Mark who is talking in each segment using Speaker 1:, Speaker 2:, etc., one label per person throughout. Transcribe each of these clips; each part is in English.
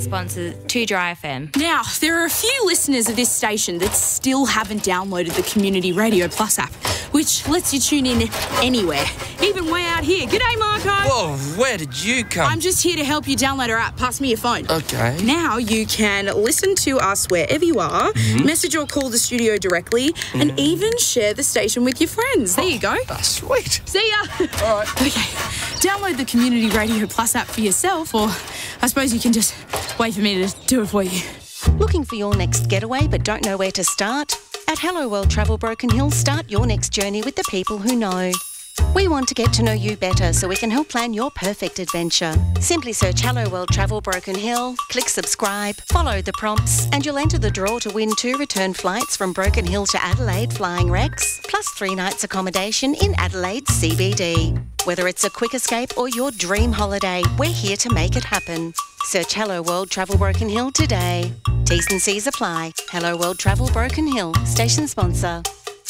Speaker 1: sponsor, 2 Dry FM.
Speaker 2: Now, there are a few listeners of this station that still haven't downloaded the Community Radio Plus app, which lets you tune in anywhere, even way out here. G'day, Marco.
Speaker 3: Whoa, where did you come?
Speaker 2: I'm just here to help you download our app. Pass me your phone.
Speaker 3: Okay.
Speaker 2: Now you can listen to us wherever you are, message or call the studio directly, and even share the station with your friends. There you go.
Speaker 3: Oh, sweet.
Speaker 2: See ya.
Speaker 3: All right.
Speaker 2: Okay, download the Community Radio Plus app for yourself, or I suppose you can just wait for me to do it for you.
Speaker 4: Looking for your next getaway but don't know where to start? At Hello World Travel Broken Hill, start your next journey with the people who know. We want to get to know you better so we can help plan your perfect adventure. Simply search Hello World Travel Broken Hill, click subscribe, follow the prompts, and you'll enter the draw to win 2 return flights from Broken Hill to Adelaide flying Rex, plus 3 nights accommodation in Adelaide's CBD. Whether it's a quick escape or your dream holiday, we're here to make it happen. Search Hello World Travel Broken Hill today. T's and C's apply. Hello World Travel Broken Hill, station sponsor.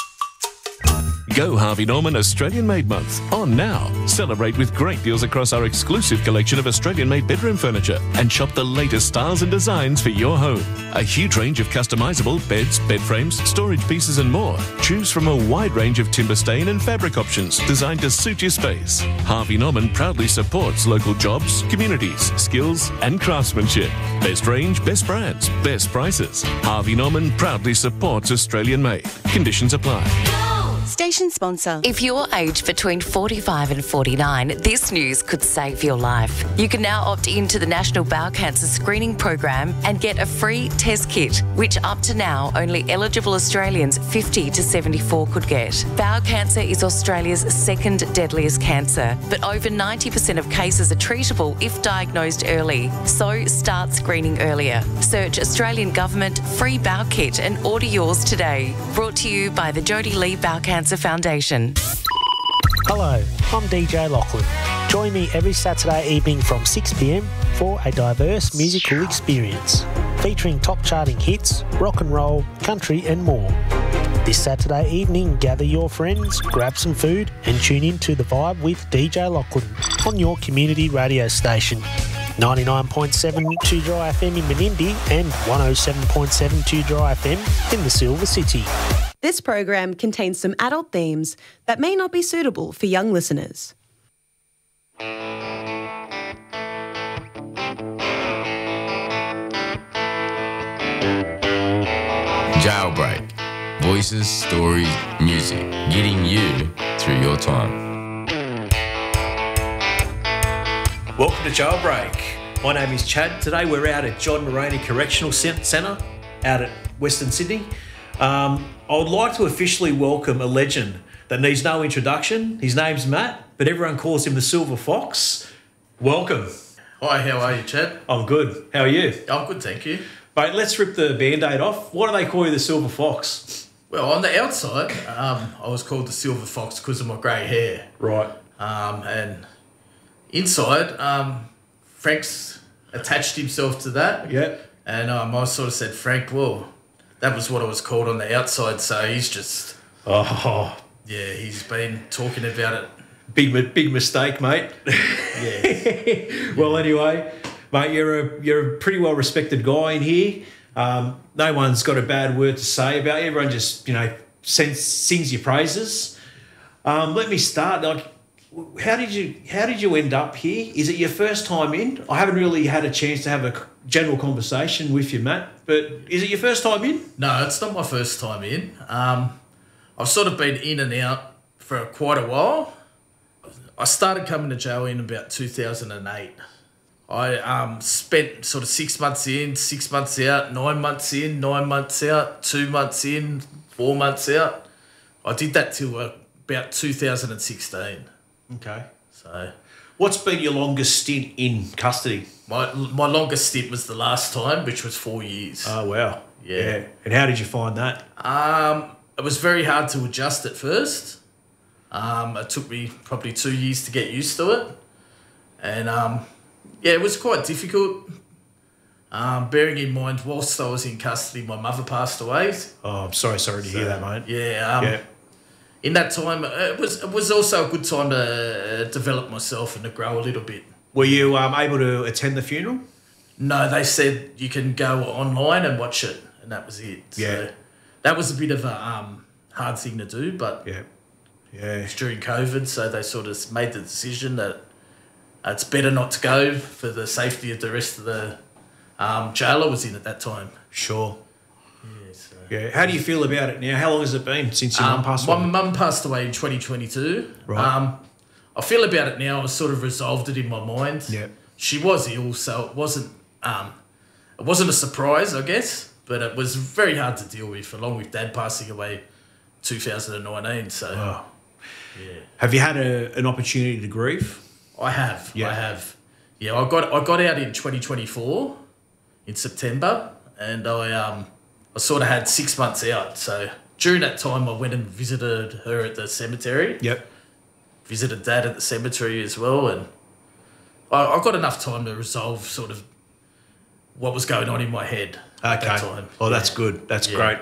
Speaker 5: Go Harvey Norman Australian Made Month on now. Celebrate with great deals across our exclusive collection of Australian made bedroom furniture and shop the latest styles and designs for your home. A huge range of customisable beds, bed frames, storage pieces and more. Choose from a wide range of timber stain and fabric options designed to suit your space. Harvey Norman proudly supports local jobs, communities, skills and craftsmanship. Best range, best brands, best prices. Harvey Norman proudly supports Australian made. Conditions apply.
Speaker 4: Station sponsor.
Speaker 6: If you're aged between 45 and 49, this news could save your life. You can now opt into the National Bowel Cancer Screening Program and get a free test kit, which up to now only eligible Australians 50 to 74 could get. Bowel cancer is Australia's second deadliest cancer, but over 90% of cases are treatable if diagnosed early. So start screening earlier. Search Australian Government Free Bowel Kit and order yours today. Brought to you by the Jodie Lee Bowel Cancer Foundation.
Speaker 7: Hello, I'm DJ Lachlan. Join me every Saturday evening from 6 p.m. for a diverse musical experience featuring top charting hits, rock and roll, country and more. This Saturday evening, gather your friends, grab some food and tune in to The Vibe with DJ Lachlan on your community radio station. 99.7 2 Dry FM in Menindee and 107.7 2 Dry FM in the Silver City.
Speaker 8: This program contains some adult themes that may not be suitable for young listeners.
Speaker 9: Jailbreak. Voices, stories, music. Getting you through your time.
Speaker 10: Welcome to Jailbreak. My name is Chad. Today we're out at John Moroney Correctional Centre out at Western Sydney. I would like to officially welcome a legend that needs no introduction. His name's Matt, but everyone calls him the Silver Fox. Welcome.
Speaker 11: Hi, how are you, Chad?
Speaker 10: I'm good. How are you?
Speaker 11: I'm good, thank you.
Speaker 10: Mate, let's rip the Band-Aid off. Why do they call you the Silver Fox?
Speaker 11: Well, on the outside, I was called the Silver Fox because of my grey hair.
Speaker 10: Right.
Speaker 11: And inside, Frank's attached himself to that.
Speaker 10: Yeah.
Speaker 11: And I sort of said, Frank, well, that was what I was called on the outside, so he's just...
Speaker 10: Oh.
Speaker 11: Yeah, he's been talking about it.
Speaker 10: Big mistake, mate.
Speaker 11: Yeah.
Speaker 10: Well, anyway, mate, you're a pretty well-respected guy in here. No one's got a bad word to say about you. Everyone just, sings your praises. Let me start. How did you end up here? Is it your first time in? I haven't really had a chance to have a general conversation with you, Matt, but is it your first time in?
Speaker 11: No, it's not my first time in. I've sort of been in and out for quite a while. I started coming to jail in about 2008. I spent sort of 6 months in, 6 months out, 9 months in, 9 months out, 2 months in, 4 months out. I did that till about 2016.
Speaker 10: Okay.
Speaker 11: So,
Speaker 10: what's been your longest stint in custody?
Speaker 11: My longest stint was the last time, which was 4 years.
Speaker 10: Oh, wow.
Speaker 11: Yeah.
Speaker 10: And how did you find that?
Speaker 11: It was very hard to adjust at first. It took me probably 2 years to get used to it. And, it was quite difficult. Bearing in mind, whilst I was in custody, my mother passed away.
Speaker 10: Oh, I'm sorry to hear that, mate.
Speaker 11: Yeah. In that time, it was also a good time to develop myself and to grow a little bit.
Speaker 10: Were you able to attend the funeral?
Speaker 11: No, they said you can go online and watch it, and that was it.
Speaker 10: Yeah.
Speaker 11: So that was a bit of a hard thing to do, but
Speaker 10: Yeah.
Speaker 11: it's during COVID, so they sort of made the decision that it's better not to go for the safety of the rest of the jailer was in at that time.
Speaker 10: Sure.
Speaker 11: Yeah, so.
Speaker 10: Yeah. How do you feel about it now? How long has it been since your mum passed away?
Speaker 11: My mum passed away in 2022.
Speaker 10: Right.
Speaker 11: I feel about it now. I sort of resolved it in my mind.
Speaker 10: Yeah.
Speaker 11: She was ill, so it wasn't a surprise, I guess, but it was very hard to deal with, along with Dad passing away 2019. So,
Speaker 10: Oh. Have you had an opportunity to grieve?
Speaker 11: I have.
Speaker 10: Yeah.
Speaker 11: I have. Yeah, I got out in 2024 in September, and I sort of had 6 months out. So during that time, I went and visited her at the cemetery.
Speaker 10: Yep.
Speaker 11: Visited Dad at the cemetery as well, and I got enough time to resolve sort of what was going on in my head at that time.
Speaker 10: Oh, that's good. That's great.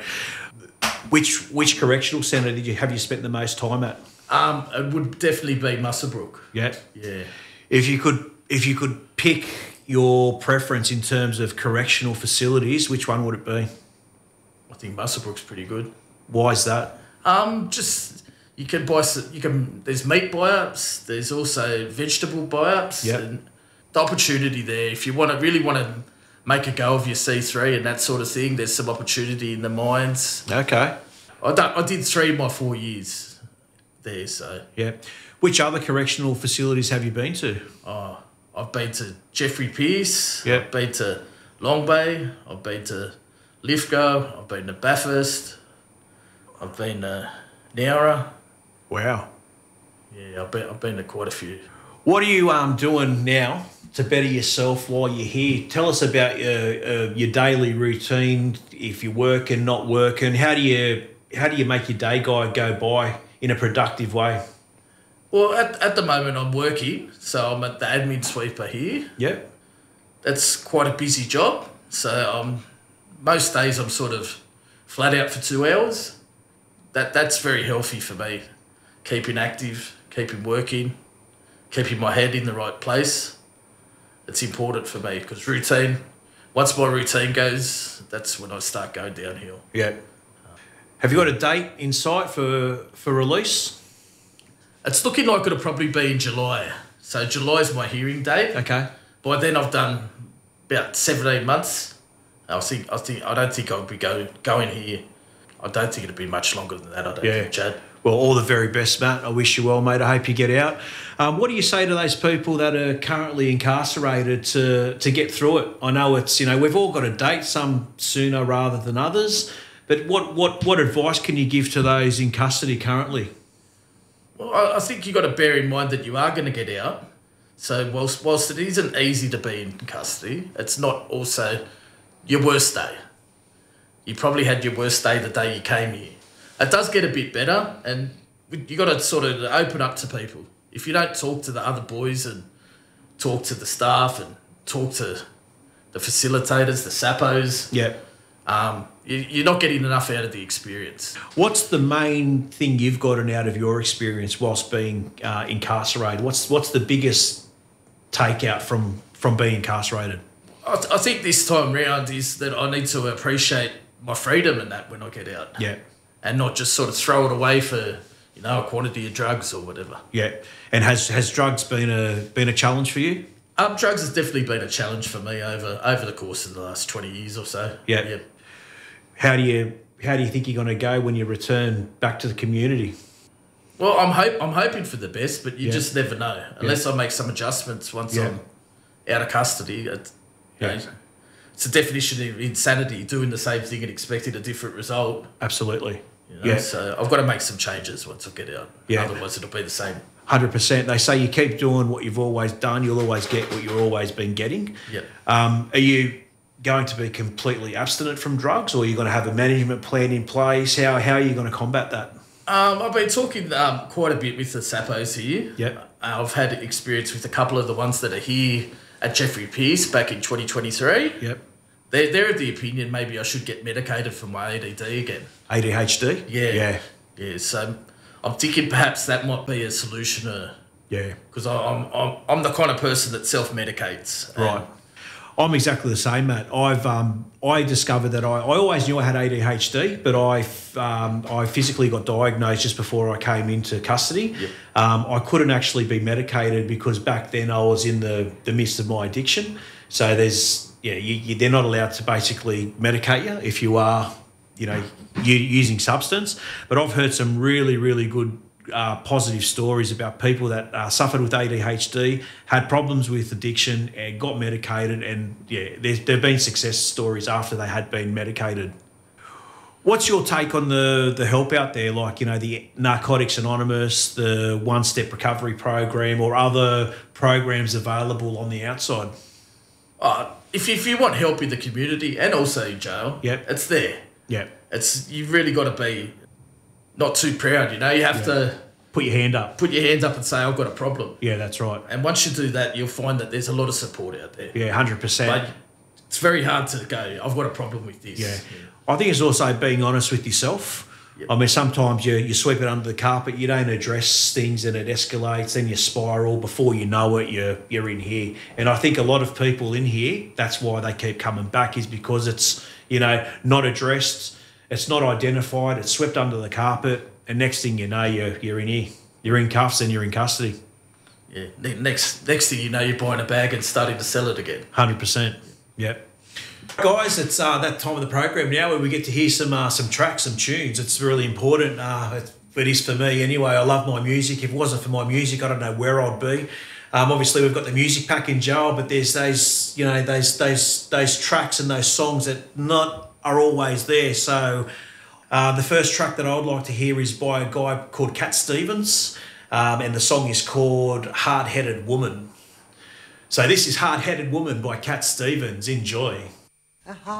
Speaker 10: Which correctional centre have you spent the most time at?
Speaker 11: It would definitely be Muswellbrook.
Speaker 10: Yeah.
Speaker 11: Yeah.
Speaker 10: If you could pick your preference in terms of correctional facilities, which one would it be?
Speaker 11: I think Muswellbrook's pretty good.
Speaker 10: Why is that?
Speaker 11: Just you can buy. There's meat buy-ups. There's also vegetable buy-ups.
Speaker 10: Yep.
Speaker 11: And the opportunity there, if you really want to make a go of your C3 and that sort of thing, there's some opportunity in the mines.
Speaker 10: Okay.
Speaker 11: I did 3 in my 4 years there, so.
Speaker 10: Yeah. Which other correctional facilities have you been to?
Speaker 11: Oh, I've been to Jeffrey Pearce.
Speaker 10: Yep.
Speaker 11: I've been to Long Bay. I've been to Lithgow. I've been to Bathurst. I've been to Nowra.
Speaker 10: Wow.
Speaker 11: Yeah, I've been to quite a few.
Speaker 10: What are you doing now to better yourself while you're here? Tell us about your daily routine. If you're working, not working, how do you make your day go by in a productive way?
Speaker 11: Well, at the moment I'm working, so I'm at the admin sweeper here.
Speaker 10: Yep.
Speaker 11: That's quite a busy job. So most days I'm sort of flat out for 2 hours. That's very healthy for me. Keeping active, keeping working, keeping my head in the right place. It's important for me because once my routine goes, that's when I start going downhill.
Speaker 10: Yeah. Have you got a date in sight for release?
Speaker 11: It's looking like it'll probably be in July. So July's my hearing date.
Speaker 10: Okay.
Speaker 11: By then I've done about 17 months. I don't think I'll be going here. I don't think it'll be much longer than that. I don't think, Chad.
Speaker 10: Well, all the very best, Matt. I wish you well, mate. I hope you get out. What do you say to those people that are currently incarcerated to get through it? I know it's, we've all got a date, some sooner rather than others. But what advice can you give to those in custody currently?
Speaker 11: Well, I think you've got to bear in mind that you are going to get out. So whilst it isn't easy to be in custody, it's not also your worst day. You probably had your worst day the day you came here. It does get a bit better, and you got to sort of open up to people. If you don't talk to the other boys and talk to the staff and talk to the facilitators, the SAPOs, you're not getting enough out of the experience.
Speaker 10: What's the main thing you've gotten out of your experience whilst being incarcerated? What's the biggest takeout from being incarcerated?
Speaker 11: I think this time round is that I need to appreciate my freedom and that when I get out.
Speaker 10: Yeah.
Speaker 11: And not just sort of throw it away for, a quantity of drugs or whatever.
Speaker 10: Yeah. And has drugs been a challenge for you?
Speaker 11: Drugs has definitely been a challenge for me over the course of the last 20 years or so.
Speaker 10: Yeah. How do you think you're going to go when you return back to the community?
Speaker 11: Well, I'm hoping for the best, but you just never know. Unless I make some adjustments once I'm out of custody. It's a definition of insanity, doing the same thing and expecting a different result.
Speaker 10: Absolutely.
Speaker 11: So I've got to make some changes once I get out.
Speaker 10: Yeah.
Speaker 11: Otherwise it'll be the same.
Speaker 10: 100%. They say you keep doing what you've always done, you'll always get what you've always been getting.
Speaker 11: Yeah.
Speaker 10: Are you going to be completely abstinent from drugs, or are you going to have a management plan in place? How are you going to combat that?
Speaker 11: I've been talking quite a bit with the SAPOs here.
Speaker 10: Yep.
Speaker 11: I've had experience with a couple of the ones that are here at Jeffrey Pearce back in 2023.
Speaker 10: Yep.
Speaker 11: They're of the opinion maybe I should get medicated for my ADD again.
Speaker 10: ADHD?
Speaker 11: Yeah. Yeah, so I'm thinking perhaps that might be a solution.
Speaker 10: Yeah.
Speaker 11: Because I'm the kind of person that self-medicates.
Speaker 10: Right. I'm exactly the same, Matt. I discovered that I always knew I had ADHD, but I physically got diagnosed just before I came into custody.
Speaker 11: Yep.
Speaker 10: I couldn't actually be medicated because back then I was in the midst of my addiction. So they're not allowed to basically medicate you if you are, using substance. But I've heard some really, really good positive stories about people that suffered with ADHD, had problems with addiction, and got medicated, and there've been success stories after they had been medicated. What's your take on the help out there, like the Narcotics Anonymous, the One Step Recovery Program, or other programs available on the outside?
Speaker 11: If you want help in the community and also jail, it's there.
Speaker 10: Yeah,
Speaker 11: you've really got to be not too proud, You have to
Speaker 10: put your hand up.
Speaker 11: Put your hands up and say, I've got a problem.
Speaker 10: Yeah, that's right.
Speaker 11: And once you do that, you'll find that there's a lot of support out there.
Speaker 10: Yeah, 100%.
Speaker 11: But it's very hard to go, I've got a problem with this.
Speaker 10: Yeah. I think it's also being honest with yourself. Yep. I mean, sometimes you sweep it under the carpet, you don't address things and it escalates, then you spiral. Before you know it, you're in here. And I think a lot of people in here, that's why they keep coming back, is because it's, not addressed, it's not identified, it's swept under the carpet, and next thing you know, you're in here. You're in cuffs and you're in custody.
Speaker 11: Yeah. Next thing you know, you're buying a bag and starting to sell it again.
Speaker 10: 100%. Yep. Guys, it's that time of the program now where we get to hear some tracks, some tunes. It's really important. It is for me anyway. I love my music. If it wasn't for my music, I don't know where I'd be. Obviously, we've got the music pack in jail, but there's those tracks and those songs that are always there. So the first track that I would like to hear is by a guy called Cat Stevens, and the song is called Hard-Headed Woman. So this is Hard-Headed Woman by Cat Stevens. Enjoy.